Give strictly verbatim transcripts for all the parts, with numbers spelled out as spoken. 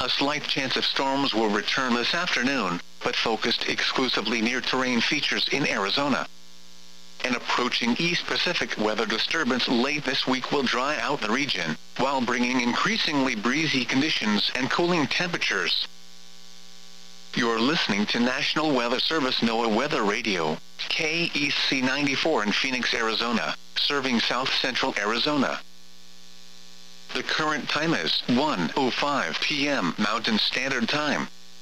A slight chance of storms will return this afternoon, but focused exclusively near terrain features in Arizona. An approaching East Pacific weather disturbance late this week will dry out the region, while bringing increasingly breezy conditions and cooling temperatures. You're listening to National Weather Service NOAA Weather Radio, K E C ninety-four in Phoenix, Arizona, serving south central Arizona. The current time is one oh five p m Mountain Standard Time.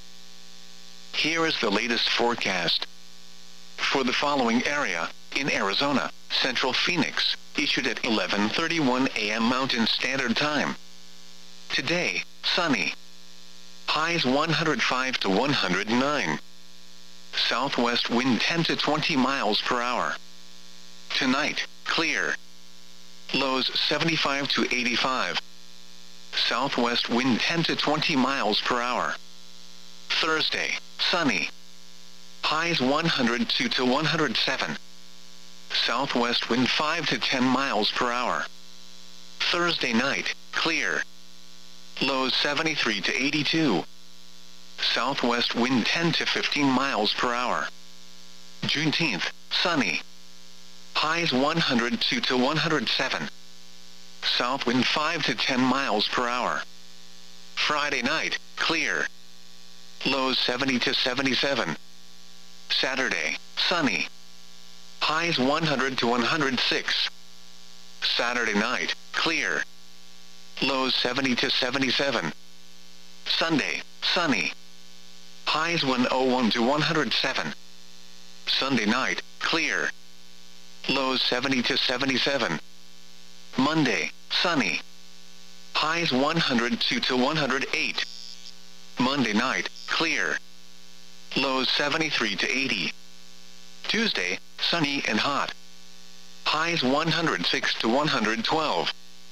Here is the latest forecast. For the following area, in Arizona, central Phoenix, issued at eleven thirty-one a m Mountain Standard Time. Today, sunny. Highs one hundred five to one hundred nine. Southwest wind ten to twenty miles per hour. Tonight, clear. Lows seventy-five to eighty-five. Southwest wind ten to twenty miles per hour. Thursday, sunny. Highs one hundred two to one hundred seven. Southwest wind five to ten miles per hour. Thursday night, clear. Lows seventy-three to eighty-two. Southwest wind ten to fifteen miles per hour. Juneteenth, sunny. Highs one hundred two to one hundred seven. South wind five to ten miles per hour. Friday night, clear. Lows seventy to seventy-seven. Saturday, sunny. Highs one hundred to one hundred six. Saturday night, clear. Lows seventy to seventy-seven. Sunday, sunny. Highs one oh one to one hundred seven. Sunday night, clear. Lows seventy to seventy-seven. Monday, sunny. Highs one hundred two to one hundred eight. Monday night, clear. Lows seventy-three to eighty. Tuesday, sunny and hot. Highs one hundred six to one hundred twelve.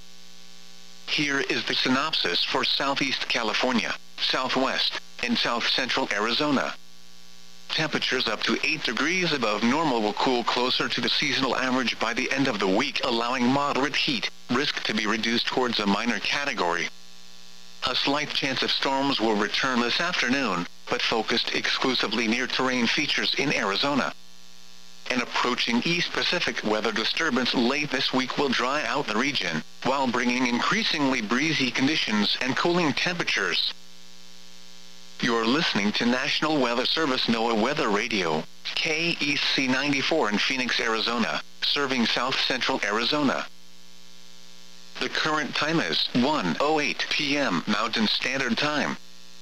Here is the synopsis for Southeast California, Southwest, and South Central Arizona. Temperatures up to eight degrees above normal will cool closer to the seasonal average by the end of the week, allowing moderate heat risk to be reduced towards a minor category. A slight chance of storms will return this afternoon, but focused exclusively near terrain features in Arizona. An approaching East Pacific weather disturbance late this week will dry out the region, while bringing increasingly breezy conditions and cooling temperatures. You're listening to National Weather Service NOAA Weather Radio, K E C ninety-four in Phoenix, Arizona, serving south central Arizona. The current time is one oh eight p m Mountain Standard Time.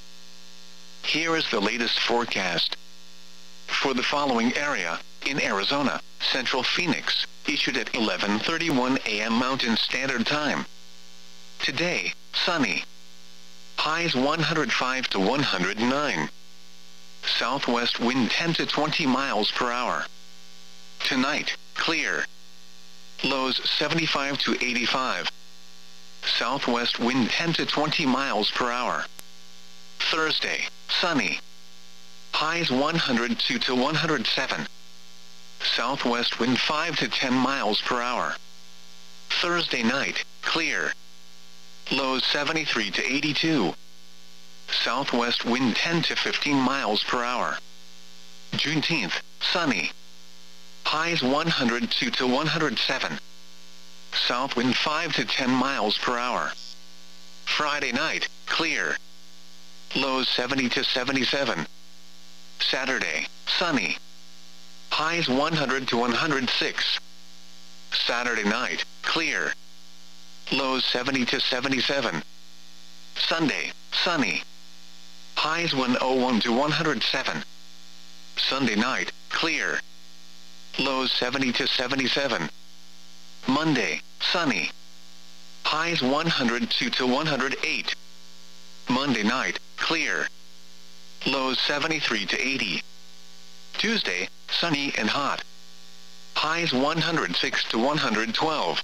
Here is the latest forecast. For the following area, in Arizona, central Phoenix, issued at eleven thirty-one a m Mountain Standard Time. Today, sunny. Highs one hundred five to one hundred nine. Southwest wind ten to twenty miles per hour. Tonight, clear. Lows seventy-five to eighty-five. Southwest wind ten to twenty miles per hour. Thursday, sunny. Highs one hundred two to one hundred seven. Southwest wind five to ten miles per hour. Thursday night, clear. Lows seventy-three to eighty-two. Southwest wind ten to fifteen miles per hour. Juneteenth, sunny. Highs one hundred two to one hundred seven. South wind five to ten miles per hour. Friday night, clear. Lows seventy to seventy-seven. Saturday, sunny. Highs one hundred to one hundred six. Saturday night, clear. Lows seventy to seventy-seven. Sunday, sunny. Highs one oh one to one hundred seven. Sunday night, clear. Lows seventy to seventy-seven. Monday, sunny. Highs one hundred two to one hundred eight. Monday night, clear. Lows seventy-three to eighty. Tuesday, sunny and hot. Highs one hundred six to one hundred twelve.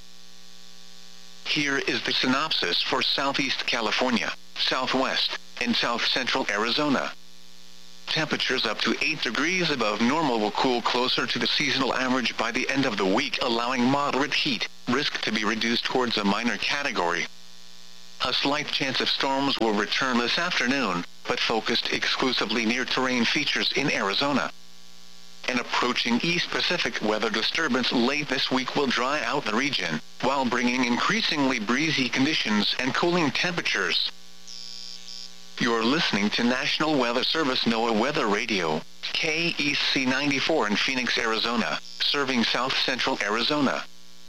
Here is the synopsis for Southeast California, Southwest, and South Central Arizona. Temperatures up to eight degrees above normal will cool closer to the seasonal average by the end of the week, allowing moderate heat risk to be reduced towards a minor category. A slight chance of storms will return this afternoon, but focused exclusively near terrain features in Arizona. An approaching East Pacific weather disturbance late this week will dry out the region, while bringing increasingly breezy conditions and cooling temperatures. You're listening to National Weather Service NOAA Weather Radio, K E C ninety-four in Phoenix, Arizona, serving south central Arizona.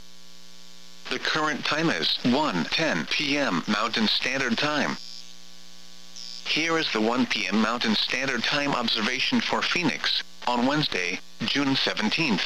The current time is one ten p m Mountain Standard Time. Here is the one p m Mountain Standard Time observation for Phoenix, on Wednesday, June seventeenth.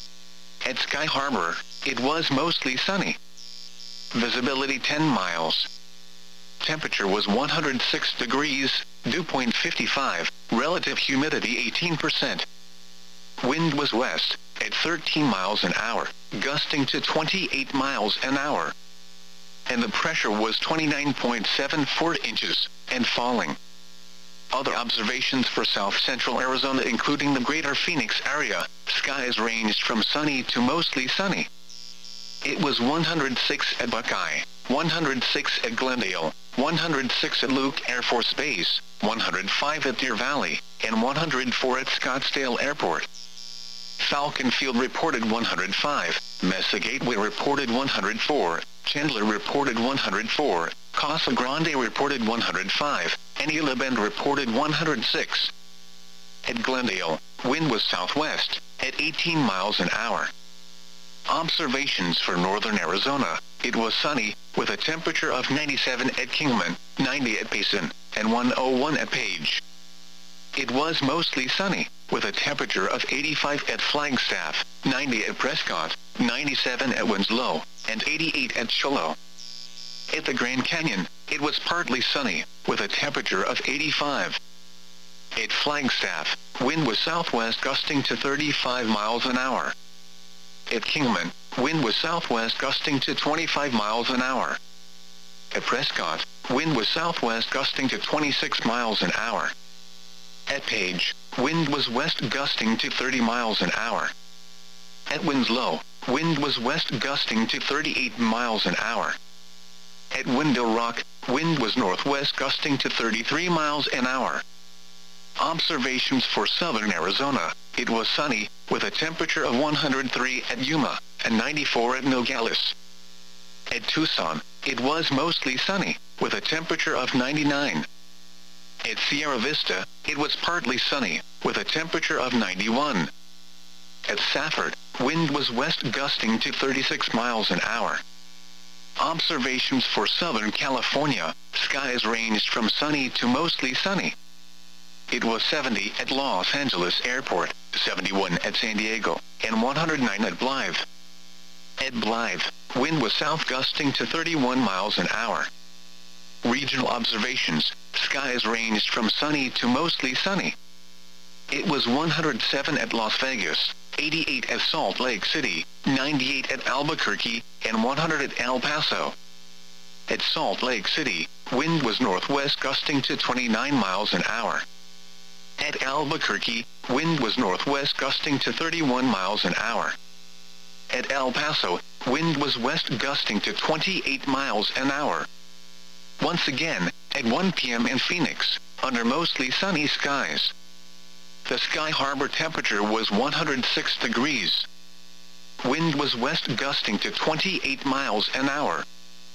At Sky Harbor, it was mostly sunny. Visibility ten miles. Temperature was one hundred six degrees, dew point fifty-five, relative humidity eighteen percent. Wind was west, at thirteen miles an hour, gusting to twenty-eight miles an hour. And the pressure was twenty-nine point seven four inches, and falling. Other observations for south central Arizona including the greater Phoenix area, skies ranged from sunny to mostly sunny. It was one hundred six at Buckeye, one hundred six at Glendale, one hundred six at Luke Air Force Base, one hundred five at Deer Valley, and one hundred four at Scottsdale Airport. Falcon Field reported one hundred five, Mesa Gateway reported one hundred four, Chandler reported one hundred four, Casa Grande reported one hundred five, and Isla Bend reported one hundred six. At Glendale, wind was southwest, at eighteen miles an hour. Observations for northern Arizona, it was sunny, with a temperature of ninety-seven at Kingman, ninety at Payson, and one oh one at Page. It was mostly sunny, with a temperature of eighty-five at Flagstaff, ninety at Prescott, ninety-seven at Winslow, and eighty-eight at Shiloh. At the Grand Canyon, it was partly sunny, with a temperature of eighty-five. At Flagstaff, wind was southwest gusting to thirty-five miles an hour. At Kingman, wind was southwest gusting to twenty-five miles an hour. At Prescott, wind was southwest gusting to twenty-six miles an hour. At Page, wind was west gusting to thirty miles an hour. At Winslow, wind was west gusting to thirty-eight miles an hour. At Window Rock, wind was northwest gusting to thirty-three miles an hour. Observations for southern Arizona, it was sunny, with a temperature of one hundred three at Yuma, and ninety-four at Nogales. At Tucson, it was mostly sunny, with a temperature of ninety-nine. At Sierra Vista, it was partly sunny, with a temperature of ninety-one. At Safford, wind was west gusting to thirty-six miles an hour. Observations for Southern California, skies ranged from sunny to mostly sunny. It was seventy at Los Angeles Airport, seventy-one at San Diego, and one hundred nine at Blythe. At Blythe, wind was south gusting to thirty-one miles an hour. Regional observations, skies ranged from sunny to mostly sunny. It was one hundred seven at Las Vegas, eighty-eight at Salt Lake City, ninety-eight at Albuquerque, and one hundred at El Paso. At Salt Lake City, wind was northwest gusting to twenty-nine miles an hour. At Albuquerque, wind was northwest gusting to thirty-one miles an hour. At El Paso, wind was west gusting to twenty-eight miles an hour. Once again, at one p m in Phoenix, under mostly sunny skies. The Sky Harbor temperature was one hundred six degrees. Wind was west gusting to twenty-eight miles an hour.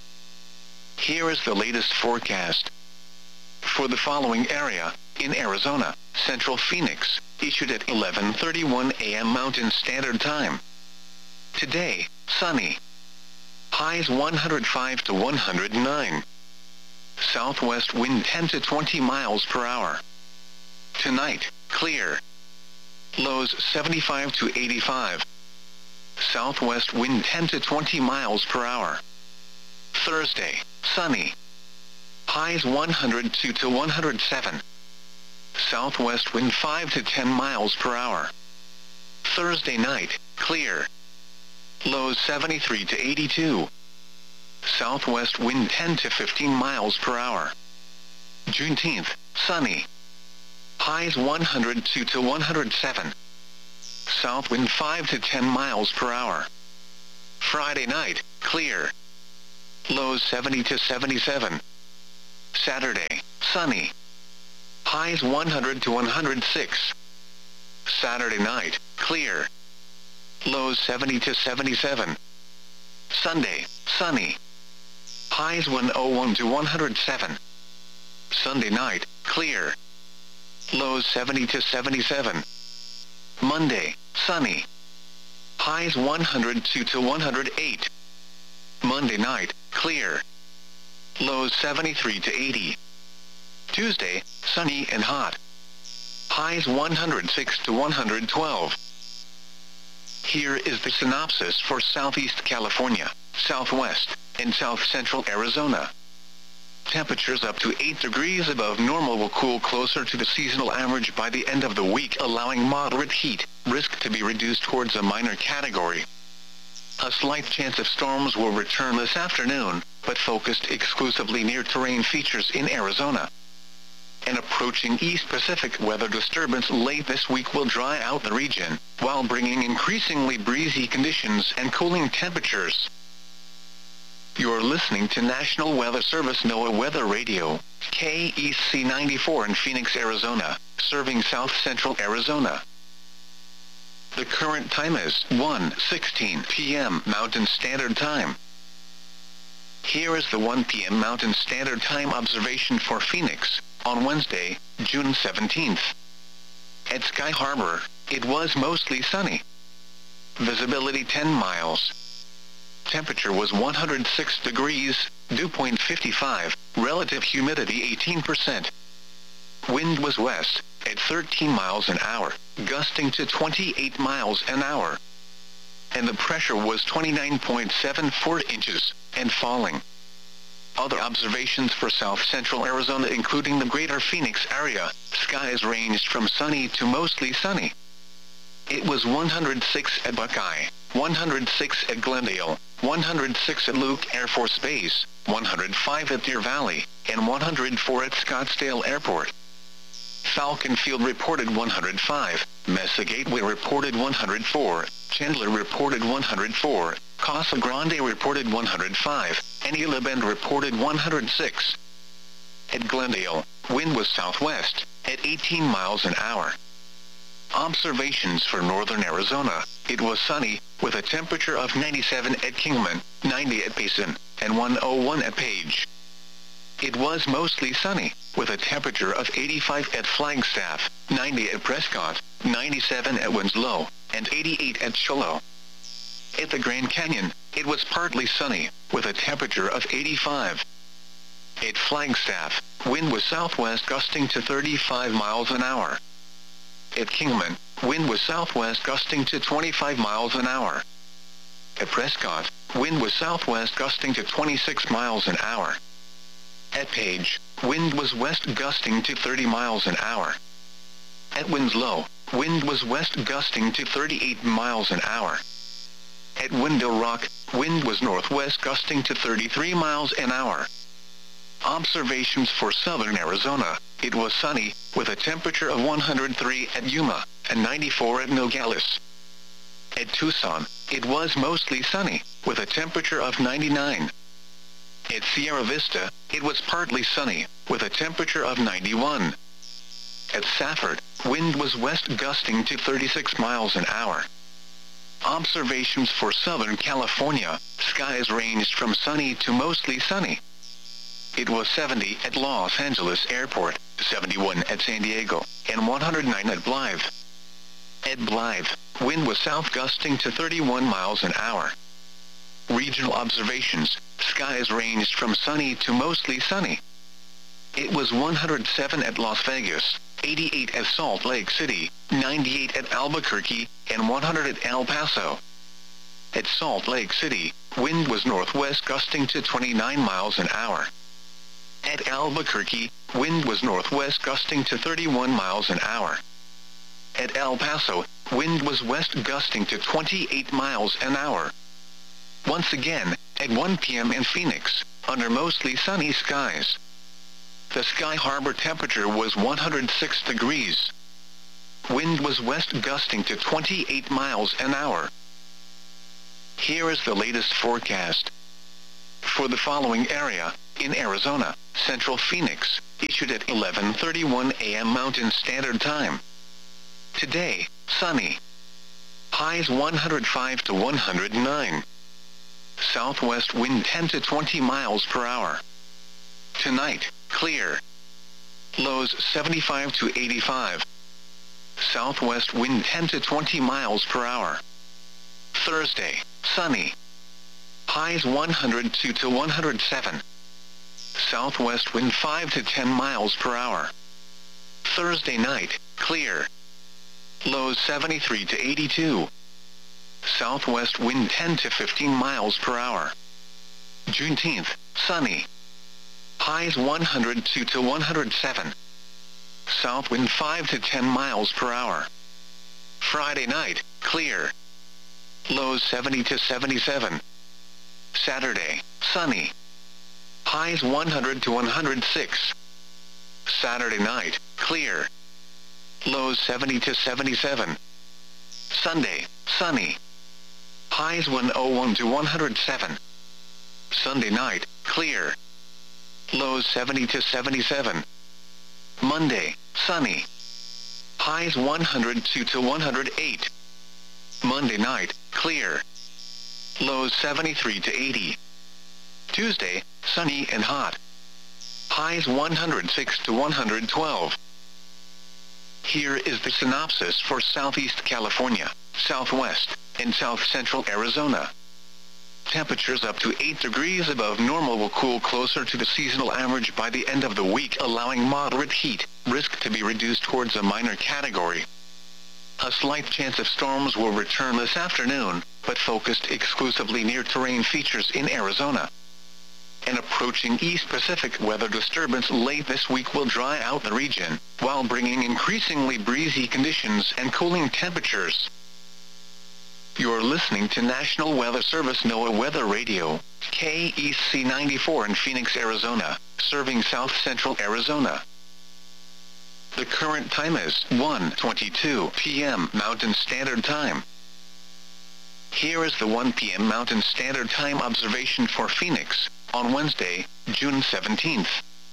Here is the latest forecast. For the following area, in Arizona, Central Phoenix, issued at eleven thirty-one a m Mountain Standard Time. Today, sunny. Highs one hundred five to one hundred nine. Southwest wind ten to twenty miles per hour. Tonight, clear. Lows seventy-five to eighty-five. Southwest wind ten to twenty miles per hour. Thursday, sunny. Highs one hundred two to one hundred seven. Southwest wind five to ten miles per hour. Thursday night, clear. Lows seventy-three to eighty-two. Southwest wind ten to fifteen miles per hour. Juneteenth, sunny. Highs one hundred two to one hundred seven. South wind five to ten miles per hour. Friday night, clear. Lows seventy to seventy-seven. Saturday, sunny. Highs one hundred to one hundred six. Saturday night, clear. Lows seventy to seventy-seven. Sunday, sunny. Highs one oh one to one hundred seven. Sunday night, clear. Lows seventy to seventy-seven. Monday, sunny. Highs one hundred two to one hundred eight. Monday night, clear. Lows seventy-three to eighty. Tuesday, sunny and hot. Highs one hundred six to one hundred twelve. Here is the synopsis for Southeast California, Southwest, and South Central Arizona. Temperatures up to eight degrees above normal will cool closer to the seasonal average by the end of the week, allowing moderate heat risk to be reduced towards a minor category. A slight chance of storms will return this afternoon, but focused exclusively near terrain features in Arizona. An approaching East Pacific weather disturbance late this week will dry out the region, while bringing increasingly breezy conditions and cooling temperatures. You're listening to National Weather Service NOAA Weather Radio, K E C ninety-four in Phoenix, Arizona, serving South Central Arizona. The current time is one sixteen p m Mountain Standard Time. Here is the one p m Mountain Standard Time observation for Phoenix, on Wednesday, June seventeenth. At Sky Harbor, it was mostly sunny. Visibility ten miles. Temperature was one hundred six degrees, dew point fifty-five, relative humidity eighteen percent. Wind was west, at thirteen miles an hour, gusting to twenty-eight miles an hour. And the pressure was twenty-nine point seven four inches, and falling. Other observations for South Central Arizona, including the greater Phoenix area, skies ranged from sunny to mostly sunny. It was one hundred six at Buckeye, one hundred six at Glendale, one hundred six at Luke Air Force Base, one hundred five at Deer Valley, and one hundred four at Scottsdale Airport. Falcon Field reported one hundred five, Mesa Gateway reported one hundred four, Chandler reported one hundred four, Casa Grande reported one hundred five, and Isla Bend reported one hundred six. At Glendale, wind was southwest, at eighteen miles an hour. Observations for northern Arizona, it was sunny, with a temperature of ninety-seven at Kingman, ninety at Payson, and one oh one at Page. It was mostly sunny, with a temperature of eighty-five at Flagstaff, ninety at Prescott, ninety-seven at Winslow, and eighty-eight at Cholo. At the Grand Canyon, it was partly sunny, with a temperature of eighty-five. At Flagstaff, wind was southwest gusting to thirty-five miles an hour. At Kingman, wind was southwest gusting to twenty-five miles an hour. At Prescott, wind was southwest gusting to twenty-six miles an hour. At Page, wind was west gusting to thirty miles an hour. At Winslow, wind was west gusting to thirty-eight miles an hour. At Window Rock, wind was northwest gusting to thirty-three miles an hour. Observations for southern Arizona, it was sunny, with a temperature of one hundred three at Yuma, and ninety-four at Nogales. At Tucson, it was mostly sunny, with a temperature of ninety-nine. At Sierra Vista, it was partly sunny, with a temperature of ninety-one. At Safford, wind was west gusting to thirty-six miles an hour. Observations for Southern California, skies ranged from sunny to mostly sunny. It was seventy at Los Angeles Airport, seventy-one at San Diego, and one hundred nine at Blythe. At Blythe, wind was south gusting to thirty-one miles an hour. Regional observations, skies ranged from sunny to mostly sunny. It was one hundred seven at Las Vegas, eighty-eight at Salt Lake City, ninety-eight at Albuquerque, and one hundred at El Paso. At Salt Lake City, wind was northwest gusting to twenty-nine miles an hour. At Albuquerque, wind was northwest gusting to thirty-one miles an hour. At El Paso, wind was west gusting to twenty-eight miles an hour. Once again, at one p m in Phoenix, under mostly sunny skies. The Sky Harbor temperature was one hundred six degrees. Wind was west gusting to twenty-eight miles an hour. Here is the latest forecast. for the following area, in Arizona, Central Phoenix, issued at eleven thirty-one a m Mountain Standard Time. Today, sunny. Highs one hundred five to one hundred nine. Southwest wind ten to twenty miles per hour. Tonight, clear. Lows seventy-five to eighty-five. Southwest wind ten to twenty miles per hour. Thursday, sunny. Highs one hundred two to one hundred seven. Southwest wind five to ten miles per hour. Thursday night, clear. Lows seventy-three to eighty-two. Southwest wind ten to fifteen miles per hour. Juneteenth, sunny. Highs one hundred two to one hundred seven. South wind five to ten miles per hour. Friday night, clear. Lows seventy to seventy-seven. Saturday, sunny. Highs one hundred to one hundred six. Saturday night, clear. Lows seventy to seventy-seven. Sunday, sunny. Highs one oh one to one hundred seven. Sunday night, clear. Lows seventy to seventy-seven. Monday, sunny. Highs one hundred two to one hundred eight. Monday night, clear. Lows seventy-three to eighty. Tuesday, sunny and hot. Highs one hundred six to one hundred twelve. Here is the synopsis for Southeast California, Southwest, and South Central Arizona. Temperatures up to eight degrees above normal will cool closer to the seasonal average by the end of the week, allowing moderate heat risk to be reduced towards a minor category. A slight chance of storms will return this afternoon, but focused exclusively near terrain features in Arizona. An approaching East Pacific weather disturbance late this week will dry out the region, while bringing increasingly breezy conditions and cooling temperatures. You're listening to National Weather Service NOAA Weather Radio, K E C ninety-four in Phoenix, Arizona, serving South Central Arizona. The current time is one twenty-two p m Mountain Standard Time. Here is the one p m Mountain Standard Time observation for Phoenix, on Wednesday, June seventeenth.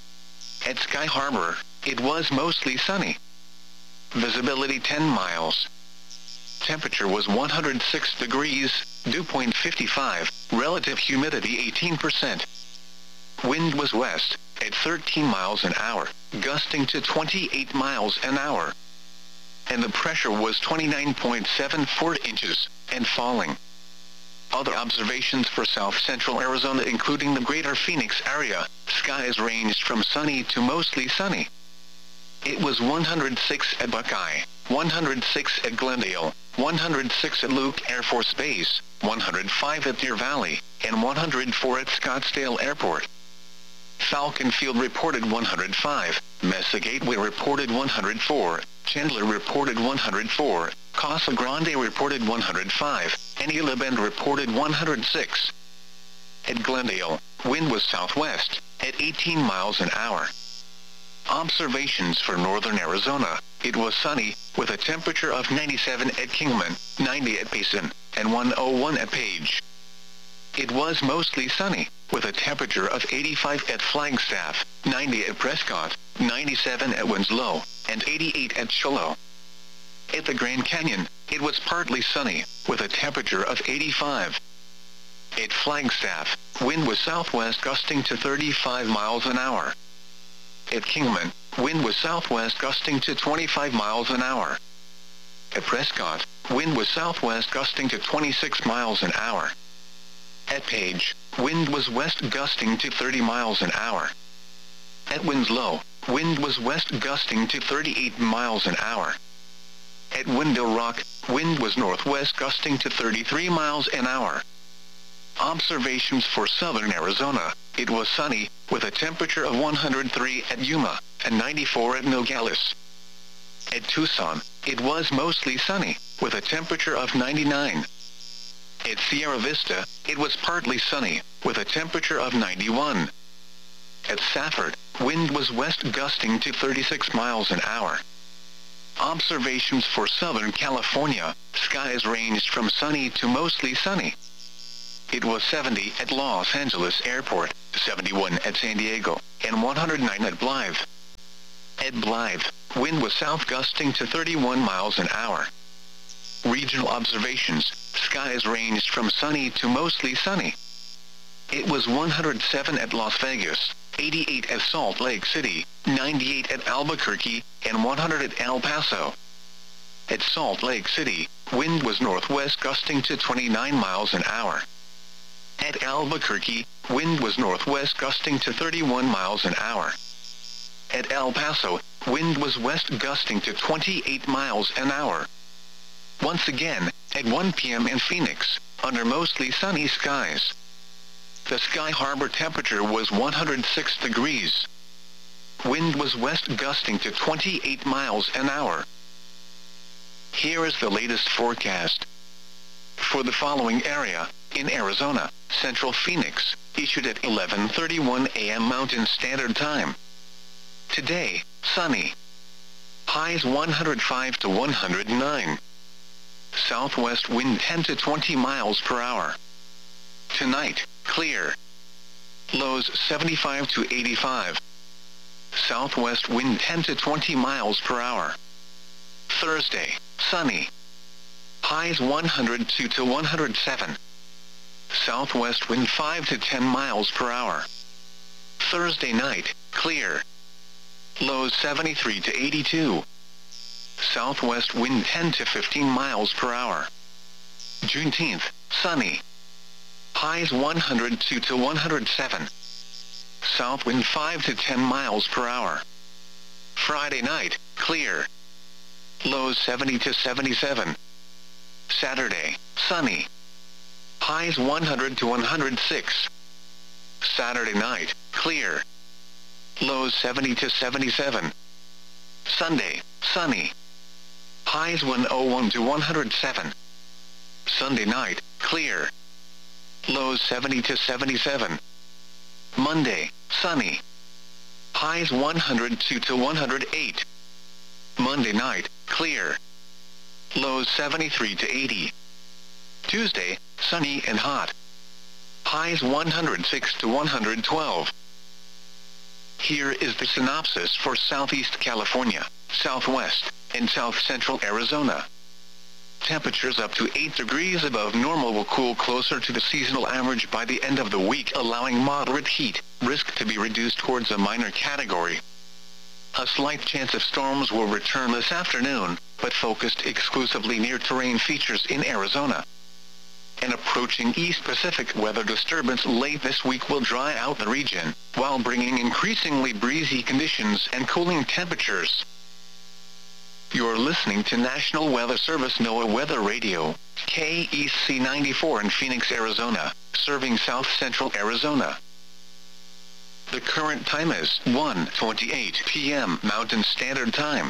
At Sky Harbor, it was mostly sunny. Visibility ten miles. Temperature was one hundred six degrees, dew point fifty-five, relative humidity eighteen percent. Wind was west, at thirteen miles an hour, gusting to twenty-eight miles an hour. And the pressure was twenty-nine point seven four inches, and falling. Other observations for South Central Arizona, including the greater Phoenix area, skies ranged from sunny to mostly sunny. It was one hundred six at Buckeye, one hundred six at Glendale, one hundred six at Luke Air Force Base, one hundred five at Deer Valley, and one hundred four at Scottsdale Airport. Falcon Field reported one hundred five, Mesa Gateway reported one hundred four, Chandler reported one hundred four, Casa Grande reported one hundred five, and Isla Bend reported one hundred six. At Glendale, wind was southwest, at eighteen miles an hour. Observations for northern Arizona, it was sunny, with a temperature of ninety-seven at Kingman, ninety at Payson, and one oh one at Page. It was mostly sunny, with a temperature of eighty-five at Flagstaff, ninety at Prescott, ninety-seven at Winslow, and eighty-eight at Shiloh. At the Grand Canyon, it was partly sunny, with a temperature of eighty-five. At Flagstaff, wind was southwest gusting to thirty-five miles an hour. At Kingman, wind was southwest gusting to twenty-five miles an hour. At Prescott, wind was southwest gusting to twenty-six miles an hour. At Page, wind was west gusting to thirty miles an hour. At Winslow, wind was west gusting to thirty-eight miles an hour. At Window Rock, wind was northwest gusting to thirty-three miles an hour. Observations for southern Arizona, it was sunny, with a temperature of one hundred three at Yuma, and ninety-four at Nogales. At Tucson, it was mostly sunny, with a temperature of ninety-nine. At Sierra Vista, it was partly sunny, with a temperature of ninety-one. At Safford, wind was west gusting to thirty-six miles an hour. Observations for Southern California, skies ranged from sunny to mostly sunny. it was seventy at Los Angeles Airport, seventy-one at San Diego, and one hundred nine at Blythe. At Blythe, wind was south gusting to thirty-one miles an hour. Regional observations, skies ranged from sunny to mostly sunny. It was one hundred seven at Las Vegas, eighty-eight at Salt Lake City, ninety-eight at Albuquerque, and one hundred at El Paso. At Salt Lake City, wind was northwest gusting to twenty-nine miles an hour. At Albuquerque, wind was northwest gusting to thirty-one miles an hour. At El Paso, wind was west gusting to twenty-eight miles an hour. Once again, at one p m in Phoenix, under mostly sunny skies. The Sky Harbor temperature was one hundred six degrees. Wind was west gusting to twenty-eight miles an hour. Here is the latest forecast. For the following area, in Arizona, Central Phoenix, issued at eleven thirty-one a m Mountain Standard Time. Today, sunny. Highs one hundred five to one hundred nine. Southwest wind ten to twenty miles per hour. Tonight, clear. Lows seventy-five to eighty-five. Southwest wind ten to twenty miles per hour. Thursday, sunny. Highs one hundred two to one hundred seven. Southwest wind five to ten miles per hour. Thursday night, clear. Lows seventy-three to eighty-two. Southwest wind ten to fifteen miles per hour. Juneteenth, sunny. Highs one hundred two to one hundred seven. South wind five to ten miles per hour. Friday night, clear. Lows seventy to seventy-seven. Saturday, sunny. Highs one hundred to one hundred six. Saturday night, clear. Lows seventy to seventy-seven. Sunday, sunny. Highs one oh one to one hundred seven. Sunday night, clear. Lows seventy to seventy-seven. Monday, sunny. Highs one hundred two to one hundred eight. Monday night, clear. Lows seventy-three to eighty. Tuesday, sunny and hot. Highs one hundred six to one hundred twelve. Here is the synopsis for Southeast California, Southwest, and South Central Arizona. Temperatures up to eight degrees above normal will cool closer to the seasonal average by the end of the week, allowing moderate heat risk to be reduced towards a minor category. A slight chance of storms will return this afternoon, but focused exclusively near terrain features in Arizona. An approaching East Pacific weather disturbance late this week will dry out the region, while bringing increasingly breezy conditions and cooling temperatures. You're listening to National Weather Service NOAA Weather Radio, K E C ninety-four in Phoenix, Arizona, serving South Central Arizona. The current time is one twenty-eight p m Mountain Standard Time.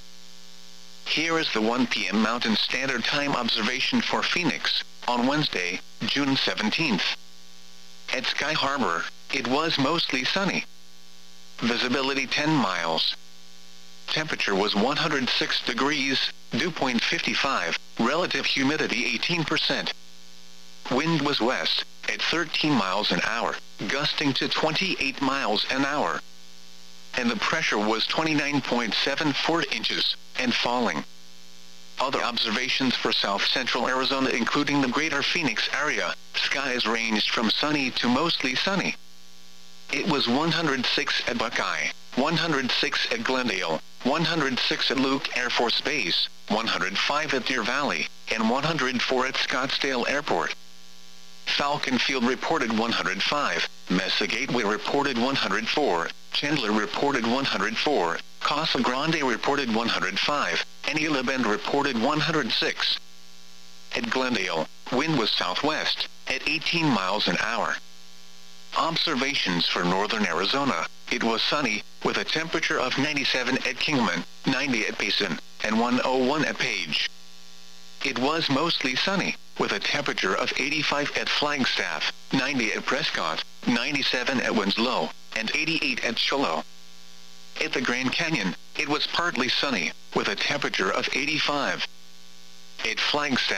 Here is the one p m Mountain Standard Time observation for Phoenix, on Wednesday, June seventeenth. At Sky Harbor, it was mostly sunny. Visibility ten miles. Temperature was one hundred six degrees, dew point fifty-five, relative humidity eighteen percent. Wind was west, at thirteen miles an hour, gusting to twenty-eight miles an hour. And the pressure was twenty-nine point seven four inches, and falling. Other observations for South Central Arizona, including the greater Phoenix area, skies ranged from sunny to mostly sunny. It was one hundred six at Buckeye, one hundred six at Glendale, one hundred six at Luke Air Force Base, one hundred five at Deer Valley, and one hundred four at Scottsdale Airport. Falcon Field reported one hundred five, Mesa Gateway reported one hundred four, Chandler reported one hundred four, Casa Grande reported one hundred five, and Isla Bend reported one hundred six. At Glendale, wind was southwest, at eighteen miles an hour. Observations for northern Arizona, it was sunny, with a temperature of ninety-seven at Kingman, ninety at Payson, and one oh one at Page. It was mostly sunny, with a temperature of eighty-five at Flagstaff, ninety at Prescott, ninety-seven at Winslow, and eighty-eight at Cholo. At the Grand Canyon, it was partly sunny, with a temperature of eighty-five. At Flagstaff,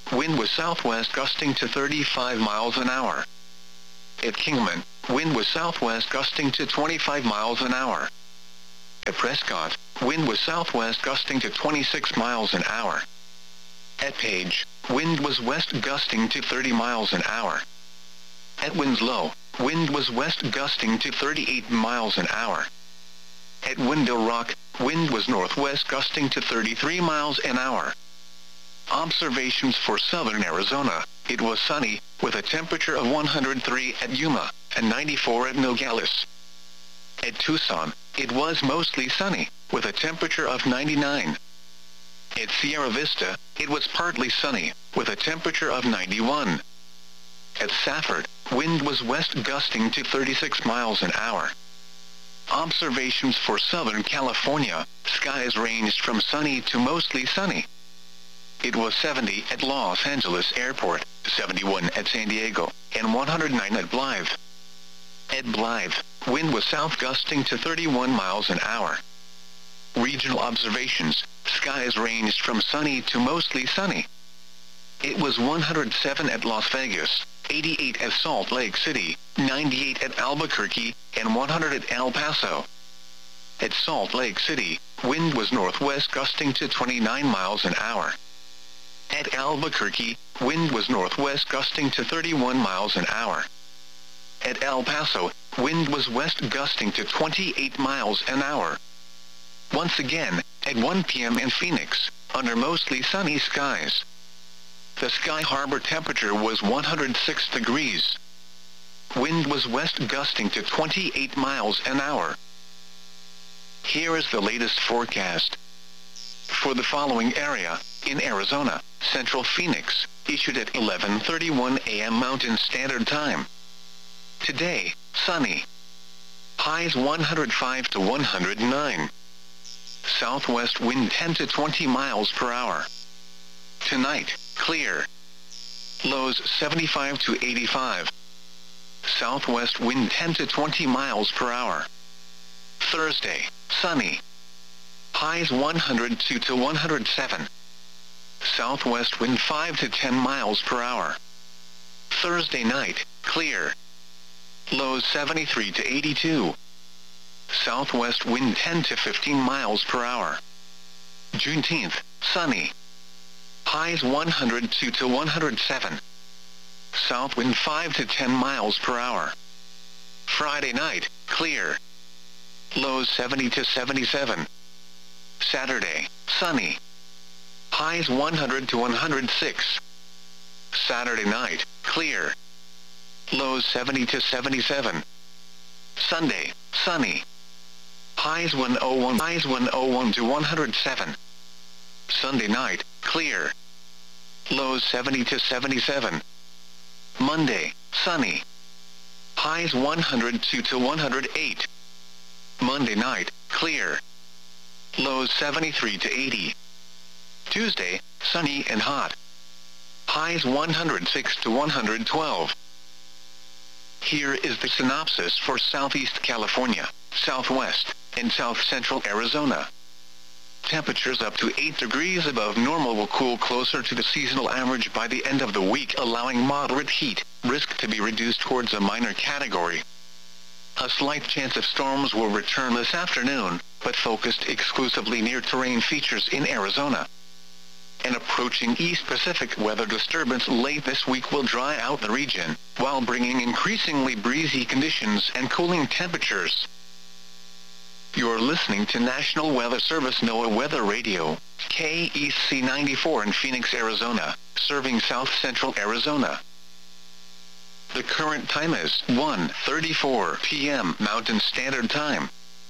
wind was southwest gusting to thirty-five miles an hour. At Kingman, wind was southwest gusting to twenty-five miles an hour. At Prescott, wind was southwest gusting to twenty-six miles an hour. At Page, wind was west gusting to thirty miles an hour. At Winslow, wind was west gusting to thirty-eight miles an hour. At Window Rock, wind was northwest gusting to thirty-three miles an hour. Observations for southern Arizona: it was sunny, with a temperature of one hundred three at Yuma, and ninety-four at Nogales. At Tucson, it was mostly sunny, with a temperature of ninety-nine. At Sierra Vista, it was partly sunny, with a temperature of ninety-one. At Safford, wind was west gusting to thirty-six miles an hour. Observations for Southern California: skies ranged from sunny to mostly sunny. It was seventy at Los Angeles Airport, seventy-one at San Diego, and one hundred nine at Blythe. At Blythe, wind was south gusting to thirty-one miles an hour. Regional observations: skies ranged from sunny to mostly sunny. It was one hundred seven at Las Vegas, eighty-eight at Salt Lake City, ninety-eight at Albuquerque, and one hundred at El Paso. At Salt Lake City, wind was northwest gusting to twenty-nine miles an hour. At Albuquerque, wind was northwest gusting to thirty-one miles an hour. At El Paso, wind was west gusting to twenty-eight miles an hour. Once again, at one p m in Phoenix, under mostly sunny skies. The Sky Harbor temperature was one hundred six degrees. Wind was west gusting to twenty-eight miles an hour. Here is the latest forecast. For the following area, in Arizona, Central Phoenix, issued at eleven thirty-one a m Mountain Standard Time. Today, sunny. Highs one hundred five to one hundred nine. Southwest wind ten to twenty miles per hour. Tonight, clear. Lows seventy-five to eighty-five. Southwest wind ten to twenty miles per hour. Thursday, sunny. Highs one hundred two to one hundred seven. Southwest wind five to ten miles per hour. Thursday night, clear. Lows seventy-three to eighty-two. Southwest wind ten to fifteen miles per hour. Juneteenth, sunny. Highs one hundred two to one hundred seven. South wind five to ten miles per hour. Friday night, clear. Lows seventy to seventy-seven. Saturday, sunny. Highs one hundred to one hundred six. Saturday night, clear. Lows seventy to seventy-seven. Sunday, sunny. Highs one oh one, highs one oh one to one hundred seven. Sunday night, clear. Lows seventy to seventy-seven. Monday, sunny. Highs one hundred two to one hundred eight. Monday night, clear. Lows seventy-three to eighty. Tuesday, sunny and hot. Highs one hundred six to one hundred twelve. Here is the synopsis for Southeast California, Southwest, and South Central Arizona. Temperatures up to eight degrees above normal will cool closer to the seasonal average by the end of the week, allowing moderate heat risk to be reduced towards a minor category. A slight chance of storms will return this afternoon, but focused exclusively near terrain features in Arizona. An approaching East Pacific weather disturbance late this week will dry out the region, while bringing increasingly breezy conditions and cooling temperatures. You're listening to National Weather Service NOAA Weather Radio, K E C ninety-four in Phoenix, Arizona, serving South Central Arizona. The current time is one thirty-four p m Mountain Standard Time.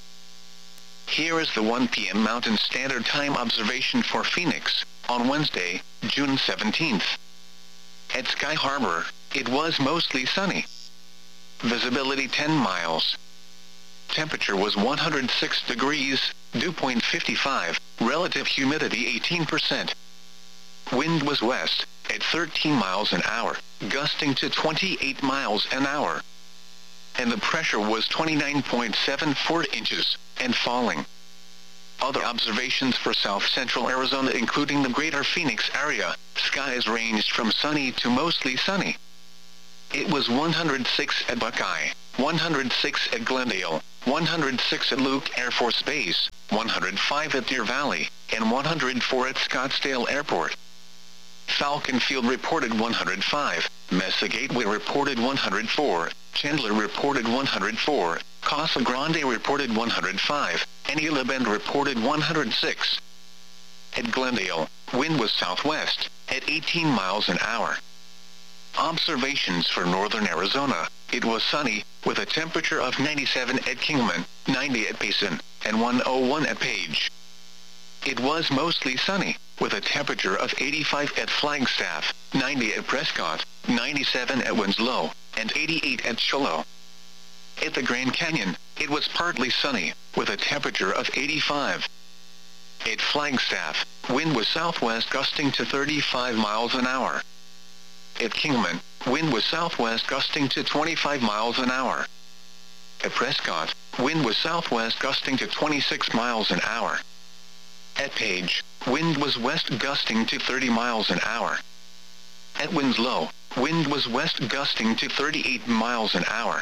Here is the one p m Mountain Standard Time observation for Phoenix, on Wednesday, June seventeenth. At Sky Harbor, it was mostly sunny. Visibility ten miles. Temperature was one hundred six degrees, dew point fifty-five, relative humidity eighteen percent. Wind was west, at thirteen miles an hour, gusting to twenty-eight miles an hour. And the pressure was twenty-nine point seven four inches, and falling. Other observations for south-central Arizona including the greater Phoenix area, skies ranged from sunny to mostly sunny. It was one hundred six at Buckeye, one hundred six at Glendale, one hundred six at Luke Air Force Base, one hundred five at Deer Valley, and one hundred four at Scottsdale Airport. Falcon Field reported one hundred five, Mesa Gateway reported one hundred four, Chandler reported one hundred four, Casa Grande reported one hundred five, and Isla Bend reported one hundred six. At Glendale, wind was southwest, at eighteen miles an hour. Observations for northern Arizona, it was sunny, with a temperature of ninety-seven at Kingman, ninety at Payson, and one oh one at Page. It was mostly sunny, with a temperature of eighty-five at Flagstaff, ninety at Prescott, ninety-seven at Winslow, and eighty-eight at Shiloh. At the Grand Canyon, it was partly sunny, with a temperature of eighty-five. At Flagstaff, wind was southwest gusting to thirty-five miles an hour. At Kingman, wind was southwest gusting to twenty-five miles an hour. At Prescott, wind was southwest gusting to twenty-six miles an hour. At Page, wind was west gusting to thirty miles an hour. At Winslow, wind was west gusting to thirty-eight miles an hour.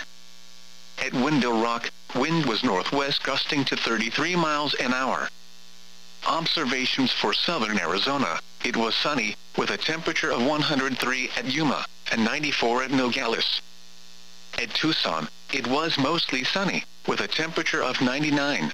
At Window Rock, wind was northwest gusting to thirty-three miles an hour. Observations for southern Arizona, it was sunny, with a temperature of one hundred three at Yuma, and ninety-four at Nogales. At Tucson, it was mostly sunny, with a temperature of ninety-nine.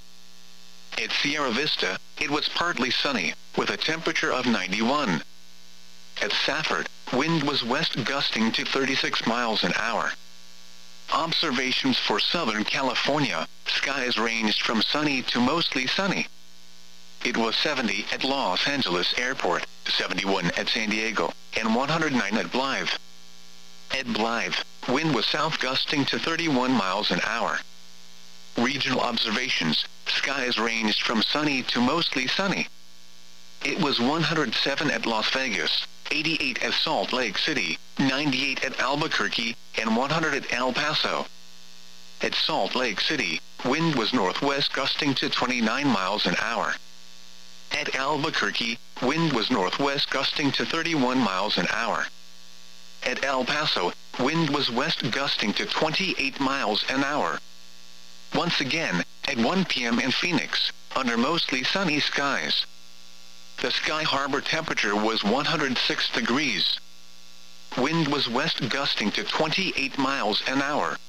At Sierra Vista, it was partly sunny, with a temperature of ninety-one. At Safford, wind was west gusting to thirty-six miles an hour. Observations for Southern California, skies ranged from sunny to mostly sunny. It was seventy at Los Angeles Airport, seventy-one at San Diego, and one hundred nine at Blythe. At Blythe, wind was south gusting to thirty-one miles an hour. Regional observations, skies ranged from sunny to mostly sunny. It was one hundred seven at Las Vegas, eighty-eight at Salt Lake City, ninety-eight at Albuquerque, and one hundred at El Paso. At Salt Lake City, wind was northwest gusting to twenty-nine miles an hour. At Albuquerque, wind was northwest gusting to thirty-one miles an hour. At El Paso, wind was west gusting to twenty-eight miles an hour. Once again, at one p m in Phoenix, under mostly sunny skies. The Sky Harbor temperature was one hundred six degrees. Wind was west gusting to twenty-eight miles an hour.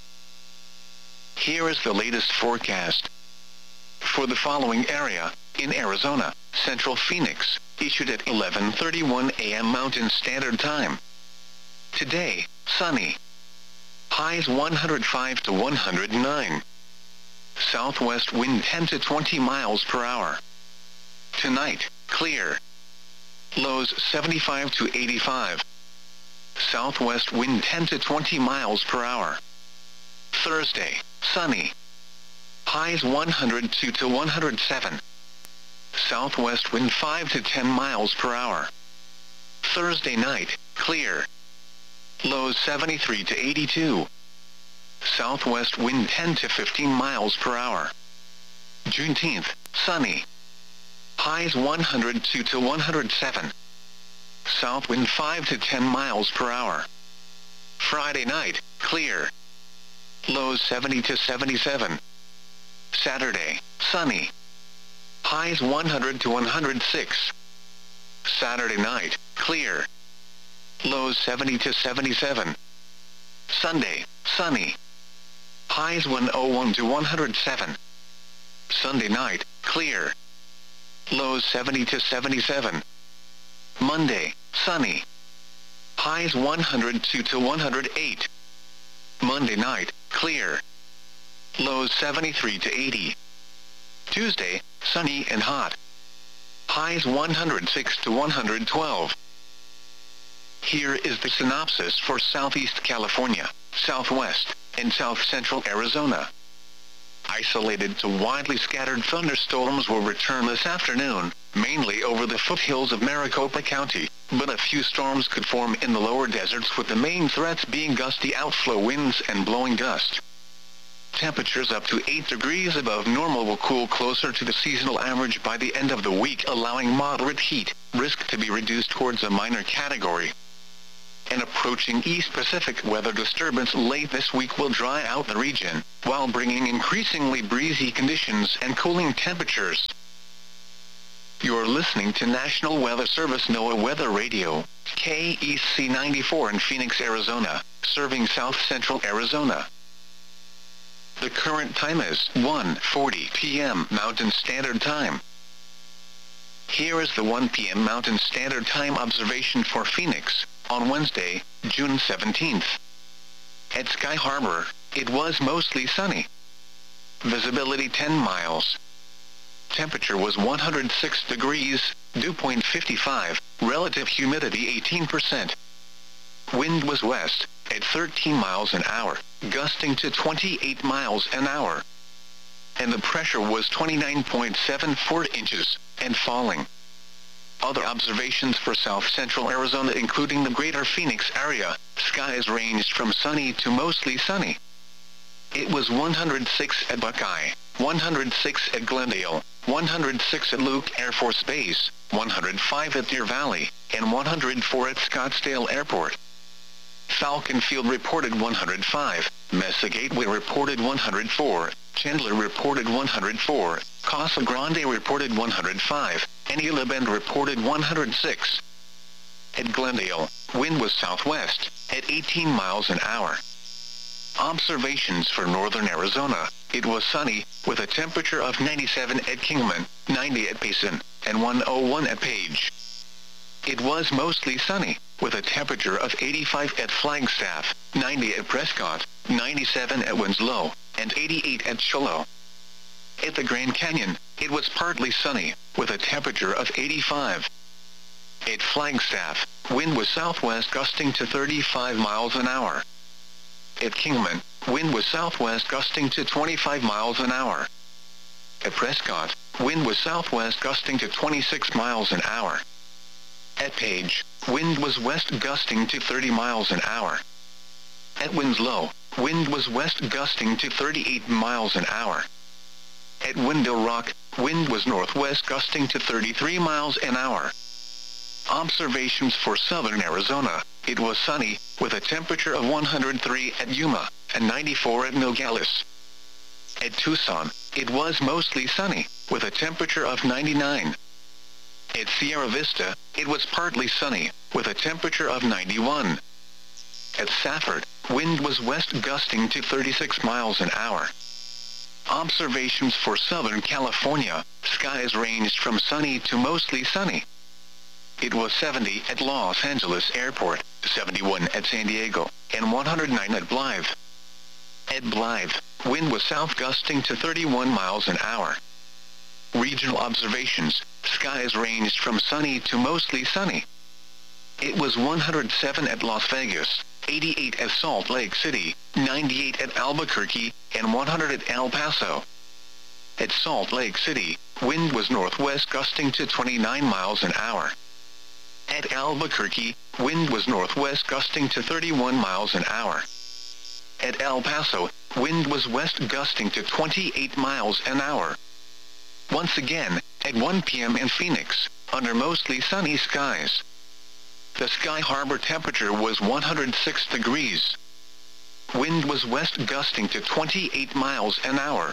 Here is the latest forecast. For the following area, in Arizona, Central Phoenix, issued at eleven thirty-one a m Mountain Standard Time. Today, sunny. Highs one hundred five to one hundred nine. Southwest wind ten to twenty miles per hour. Tonight, clear. Lows seventy-five to eighty-five. Southwest wind ten to twenty miles per hour. Thursday, sunny. Highs one hundred two to one hundred seven. Southwest wind five to ten miles per hour. Thursday night, clear. Lows seventy-three to eighty-two. Southwest wind ten to fifteen miles per hour. Juneteenth, sunny. Highs one hundred two to one hundred seven. South wind five to ten miles per hour. Friday night, clear. Lows seventy to seventy-seven. Saturday, sunny. Highs one hundred to one hundred six. Saturday night, clear. Lows seventy to seventy-seven. Sunday, sunny. Highs one oh one to one hundred seven. Sunday night, clear. Lows seventy to seventy-seven. Monday, sunny. Highs one hundred two to one hundred eight. Monday night, clear. Lows seventy-three to eighty. Tuesday, sunny and hot. Highs one hundred six to one hundred twelve. Here is the synopsis for Southeast California, Southwest, and South Central Arizona. Isolated to widely scattered thunderstorms will return this afternoon, mainly over the foothills of Maricopa County, but a few storms could form in the lower deserts with the main threats being gusty outflow winds and blowing dust. Temperatures up to eight degrees above normal will cool closer to the seasonal average by the end of the week, allowing moderate heat risk to be reduced towards a minor category. An approaching East Pacific weather disturbance late this week will dry out the region, while bringing increasingly breezy conditions and cooling temperatures. You're listening to National Weather Service NOAA Weather Radio, K E C ninety-four in Phoenix, Arizona, serving south-central Arizona. The current time is one forty p m Mountain Standard Time. Here is the one p m Mountain Standard Time observation for Phoenix on Wednesday, June seventeenth. At Sky Harbor, it was mostly sunny. Visibility ten miles. Temperature was one hundred six degrees, dew point fifty-five, relative humidity eighteen percent. Wind was west, at thirteen miles an hour, gusting to twenty-eight miles an hour. And the pressure was twenty-nine point seven four inches, and falling. Other observations for south-central Arizona, including the greater Phoenix area, skies ranged from sunny to mostly sunny. It was one hundred six at Buckeye, one hundred six at Glendale, one hundred six at Luke Air Force Base, one hundred five at Deer Valley, and one hundred four at Scottsdale Airport. Falcon Field reported one hundred five, Mesa Gateway reported one hundred four, Chandler reported one hundred four, Casa Grande reported one hundred five, and Isla Bend reported one hundred six. At Glendale, wind was southwest, at eighteen miles an hour. Observations for northern Arizona, it was sunny, with a temperature of ninety-seven at Kingman, ninety at Payson, and one oh one at Page. It was mostly sunny, with a temperature of eighty-five at Flagstaff, ninety at Prescott, ninety-seven at Winslow, and eighty-eight at Shiloh. At the Grand Canyon, it was partly sunny, with a temperature of eighty-five. At Flagstaff, wind was southwest gusting to thirty-five miles an hour. At Kingman, wind was southwest gusting to twenty-five miles an hour. At Prescott, wind was southwest gusting to twenty-six miles an hour. At Page, wind was west gusting to thirty miles an hour. At Winslow, wind was west gusting to thirty-eight miles an hour. At Window Rock, wind was northwest gusting to thirty-three miles an hour. Observations for southern Arizona, it was sunny, with a temperature of one hundred three at Yuma, and ninety-four at Nogales. At Tucson, it was mostly sunny, with a temperature of ninety-nine. At Sierra Vista, it was partly sunny, with a temperature of ninety-one. At Safford, wind was west gusting to thirty-six miles an hour. Observations for Southern California, skies ranged from sunny to mostly sunny. It was seventy at Los Angeles Airport, seventy-one at San Diego, and one hundred nine at Blythe. At Blythe, wind was south gusting to thirty-one miles an hour. Regional observations, skies ranged from sunny to mostly sunny. It was one hundred seven at Las Vegas, eighty-eight at Salt Lake City, ninety-eight at Albuquerque, and one hundred at El Paso. At Salt Lake City, wind was northwest gusting to twenty-nine miles an hour. At Albuquerque, wind was northwest gusting to thirty-one miles an hour. At El Paso, wind was west gusting to twenty-eight miles an hour. Once again, at one p m in Phoenix, under mostly sunny skies. The Sky Harbor temperature was one hundred six degrees. Wind was west gusting to twenty-eight miles an hour.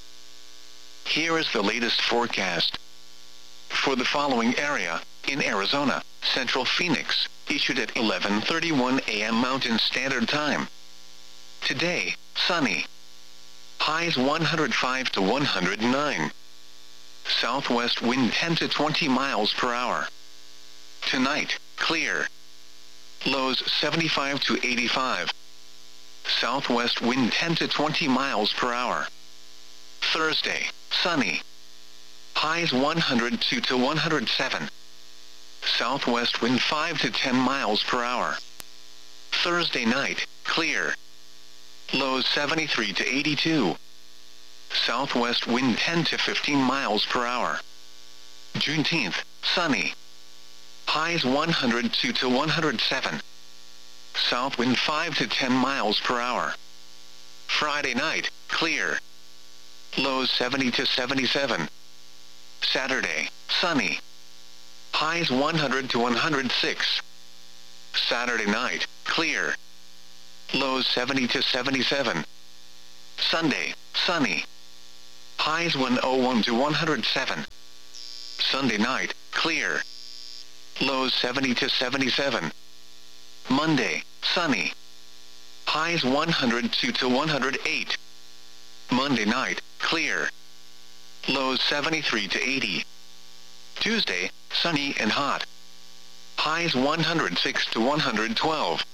Here is the latest forecast. For the following area, in Arizona, Central Phoenix, issued at eleven thirty-one a m Mountain Standard Time. Today, sunny. Highs one hundred five to one hundred nine. Southwest wind ten to twenty miles per hour. Tonight, clear. Lows seventy-five to eighty-five. Southwest wind ten to twenty miles per hour. Thursday, sunny. Highs one hundred two to one hundred seven. Southwest wind five to ten miles per hour. Thursday night, clear. Lows seventy-three to eighty-two. Southwest wind ten to fifteen miles per hour. Juneteenth, sunny. Highs one hundred two to one hundred seven. South wind five to ten miles per hour. Friday night, clear. Lows seventy to seventy-seven. Saturday, sunny. Highs one hundred to one hundred six. Saturday night, clear. Lows seventy to seventy-seven. Sunday, sunny. Highs one oh one to one hundred seven. Sunday night, clear. Lows seventy to seventy-seven. Monday, sunny. Highs one hundred two to one hundred eight. Monday night, clear. Lows seventy-three to eighty. Tuesday, sunny and hot. Highs one hundred six to one hundred twelve.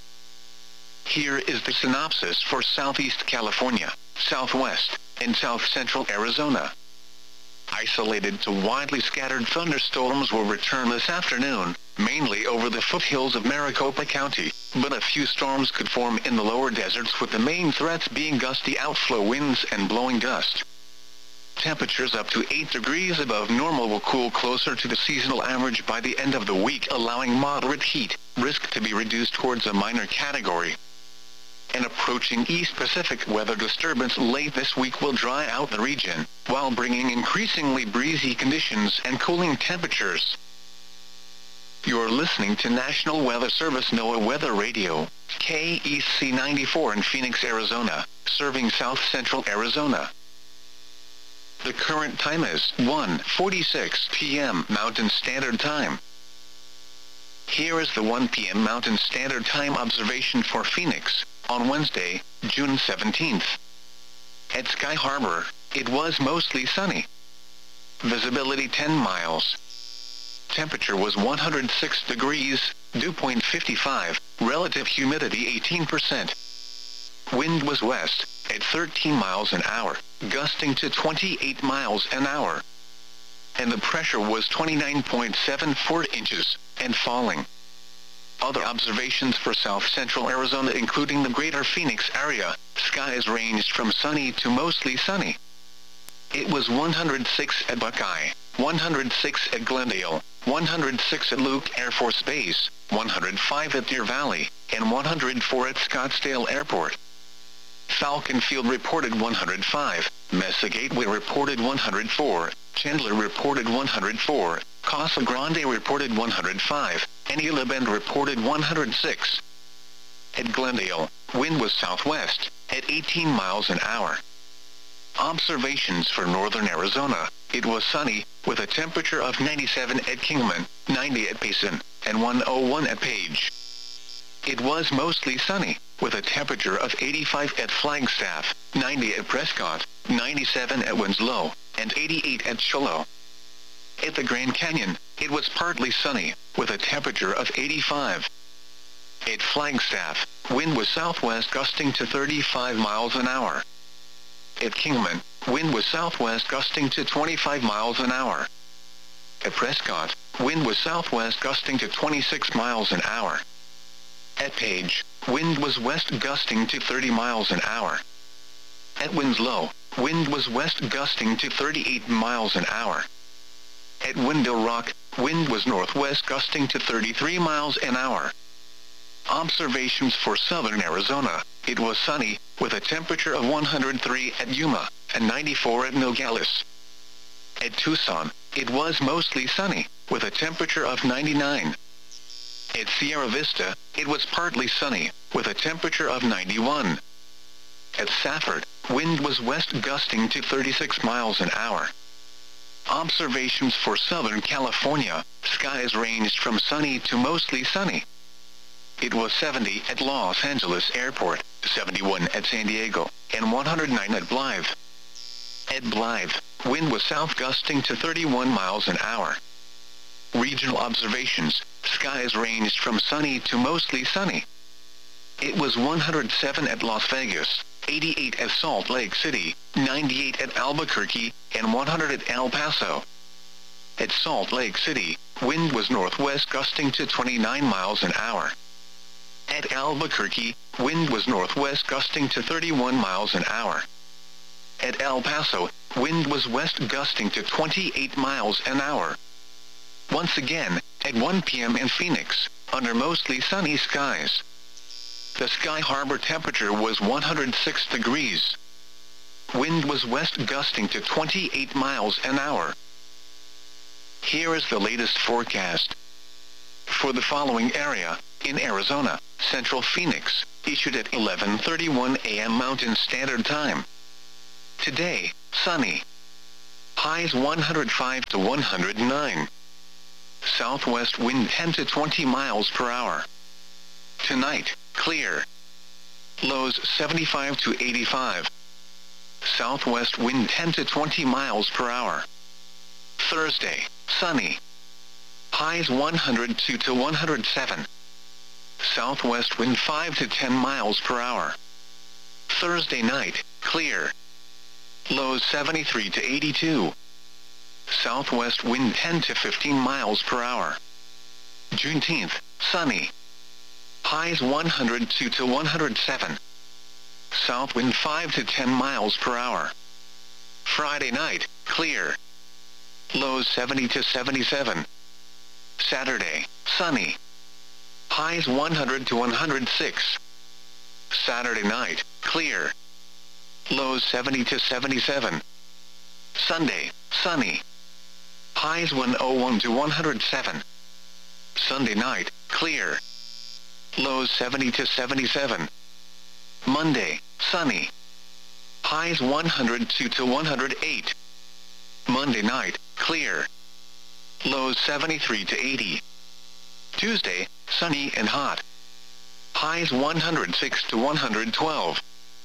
Here is the synopsis for Southeast California, Southwest, and South Central Arizona. Isolated to widely scattered thunderstorms will return this afternoon, mainly over the foothills of Maricopa County, but a few storms could form in the lower deserts, with the main threats being gusty outflow winds and blowing dust. Temperatures up to eight degrees above normal will cool closer to the seasonal average by the end of the week, allowing moderate heat risk to be reduced towards a minor category. An approaching East Pacific weather disturbance late this week will dry out the region, while bringing increasingly breezy conditions and cooling temperatures. You're listening to National Weather Service NOAA Weather Radio, K E C ninety-four in Phoenix, Arizona, serving South Central Arizona. The current time is one forty-six p m Mountain Standard Time. Here is the one p m Mountain Standard Time observation for Phoenix, on Wednesday, June seventeenth. At Sky Harbor, it was mostly sunny. Visibility ten miles. Temperature was one hundred six degrees, dew point fifty-five, relative humidity eighteen percent. Wind was west, at thirteen miles an hour, gusting to twenty-eight miles an hour. And the pressure was twenty-nine point seven four inches, and falling. Other observations for South Central Arizona, including the greater Phoenix area, skies ranged from sunny to mostly sunny. It was one hundred six at Buckeye, one hundred six at Glendale, one hundred six at Luke Air Force Base, one hundred five at Deer Valley, and one hundred four at Scottsdale Airport. Falcon Field reported one hundred five, Mesa Gateway reported one hundred four, Chandler reported one hundred four, Casa Grande reported one hundred five, and Isla Bend reported one hundred six. At Glendale, wind was southwest, at eighteen miles an hour. Observations for northern Arizona, it was sunny, with a temperature of ninety-seven at Kingman, ninety at Payson, and one oh one at Page. It was mostly sunny, with a temperature of eighty-five at Flagstaff, ninety at Prescott, ninety-seven at Winslow, and eighty-eight at Shiloh. At the Grand Canyon, it was partly sunny, with a temperature of eighty-five. At Flagstaff, wind was southwest gusting to thirty-five miles an hour. At Kingman, wind was southwest gusting to twenty-five miles an hour. At Prescott, wind was southwest gusting to twenty-six miles an hour. At Page, wind was west gusting to thirty miles an hour. At Winslow, wind was west gusting to thirty-eight miles an hour. At Window Rock, wind was northwest gusting to thirty-three miles an hour. Observations for southern Arizona, it was sunny, with a temperature of one hundred three at Yuma, and ninety-four at Nogales. At Tucson, it was mostly sunny, with a temperature of ninety-nine. At Sierra Vista, it was partly sunny, with a temperature of ninety-one. At Safford, wind was west gusting to thirty-six miles an hour. Observations for Southern California, skies ranged from sunny to mostly sunny. It was seventy at Los Angeles Airport, seventy-one at San Diego, and one hundred nine at Blythe. At Blythe, wind was south gusting to thirty-one miles an hour. Regional observations, skies ranged from sunny to mostly sunny. It was one hundred seven at Las Vegas, eighty-eight at Salt Lake City, ninety-eight at Albuquerque, and one hundred at El Paso. At Salt Lake City, wind was northwest gusting to twenty-nine miles an hour. At Albuquerque, wind was northwest gusting to thirty-one miles an hour. At El Paso, wind was west gusting to twenty-eight miles an hour. Once again, at one p m in Phoenix, under mostly sunny skies. the Sky Harbor temperature was one hundred six degrees. Wind was west gusting to twenty-eight miles an hour. Here is the latest forecast. For the following area, in Arizona, Central Phoenix, issued at eleven thirty-one a m Mountain Standard Time. Today, sunny. Highs one hundred five to one hundred nine. Southwest wind ten to twenty miles per hour. Tonight, clear. Lows seventy-five to eighty-five. Southwest wind ten to twenty miles per hour. Thursday, sunny. Highs one hundred two to one hundred seven. Southwest wind five to ten miles per hour. Thursday night, clear. Lows seventy-three to eighty-two. Southwest wind ten to fifteen miles per hour. Juneteenth, sunny. Highs one hundred two to one hundred seven. South wind five to ten miles per hour. Friday night, clear. Lows seventy to seventy-seven. Saturday, sunny. Highs one hundred to one hundred six. Saturday night, clear. Lows seventy to seventy-seven. Sunday, sunny. Highs one hundred one to one hundred seven. Sunday night, clear. Lows seventy to seventy-seven. Monday, sunny. Highs one hundred two to one hundred eight. Monday night, clear. Lows seventy-three to eighty. Tuesday, sunny and hot. Highs one hundred six to one hundred twelve.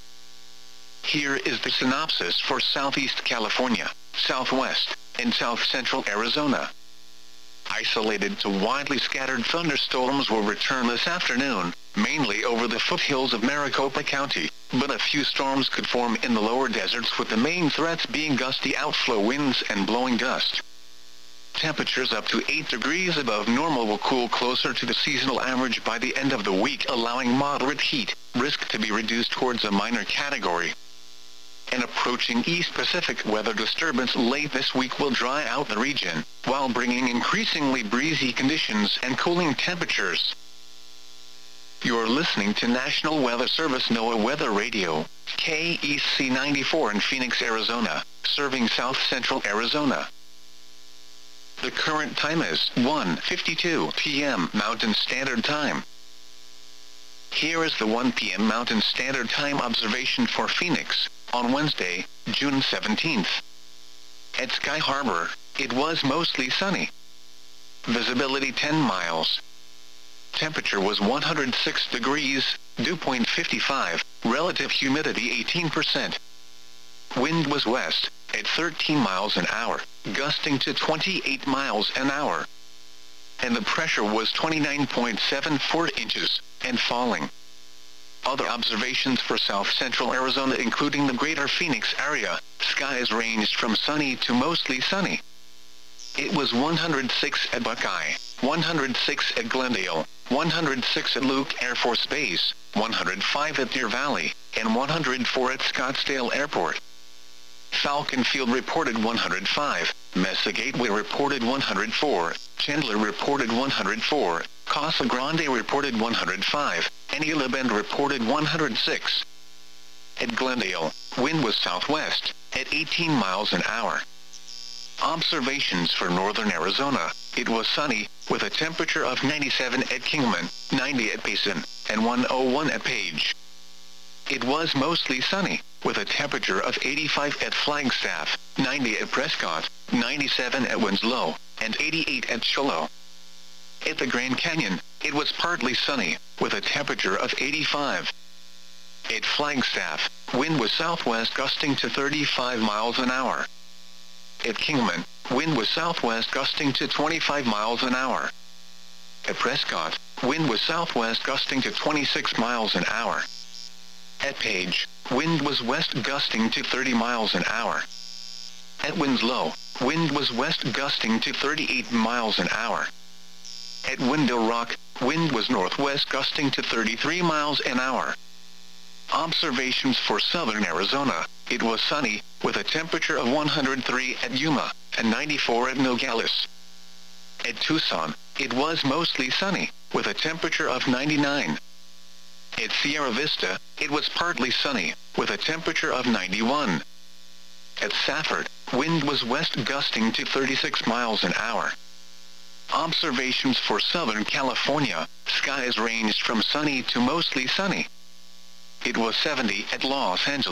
Here is the synopsis for Southeast California, Southwest, and South Central Arizona. Isolated to widely scattered thunderstorms will return this afternoon, mainly over the foothills of Maricopa County, but a few storms could form in the lower deserts, with the main threats being gusty outflow winds and blowing dust. Temperatures up to eight degrees above normal will cool closer to the seasonal average by the end of the week, allowing moderate heat, risk to be reduced towards a minor category. An approaching East Pacific weather disturbance late this week will dry out the region, while bringing increasingly breezy conditions and cooling temperatures. You're listening to National Weather Service NOAA Weather Radio, K E C ninety-four in Phoenix, Arizona, serving South Central Arizona. The current time is one fifty-two p m Mountain Standard Time. Here is the one p m Mountain Standard Time observation for Phoenix, on Wednesday, June seventeenth. At Sky Harbor, it was mostly sunny. Visibility ten miles. Temperature was one hundred six degrees, dew point fifty-five, relative humidity eighteen percent. Wind was west, at thirteen miles an hour, gusting to twenty-eight miles an hour. And the pressure was twenty-nine point seven four inches, and falling. Other observations for South Central Arizona, including the greater Phoenix area, skies ranged from sunny to mostly sunny. It was one hundred six at Buckeye, one hundred six at Glendale, one hundred six at Luke Air Force Base, one hundred five at Deer Valley, and one hundred four at Scottsdale Airport. Falcon Field reported one hundred five, Mesa Gateway reported one hundred four, Chandler reported one hundred four, Casa Grande reported one hundred five, and Isla Bend reported one hundred six. At Glendale, wind was southwest, at eighteen miles an hour. Observations for northern Arizona, it was sunny, with a temperature of ninety-seven at Kingman, ninety at Payson, and one hundred one at Page. It was mostly sunny, with a temperature of eighty-five at Flagstaff, ninety at Prescott, ninety-seven at Winslow, and eighty-eight at Shiloh. At the Grand Canyon, it was partly sunny, with a temperature of eighty-five. At Flagstaff, wind was southwest gusting to thirty-five miles an hour. At Kingman, wind was southwest gusting to twenty-five miles an hour. At Prescott, wind was southwest gusting to twenty-six miles an hour. At Page, wind was west gusting to thirty miles an hour. At Winslow, wind was west gusting to thirty-eight miles an hour. At Window Rock, wind was northwest gusting to thirty-three miles an hour. Observations for southern Arizona, it was sunny, with a temperature of one hundred three at Yuma, and ninety-four at Nogales. At Tucson, it was mostly sunny, with a temperature of ninety-nine. At Sierra Vista, it was partly sunny, with a temperature of ninety-one. At Safford, wind was west gusting to thirty-six miles an hour. Observations for Southern California, skies ranged from sunny to mostly sunny. It was seventy at Los Angeles.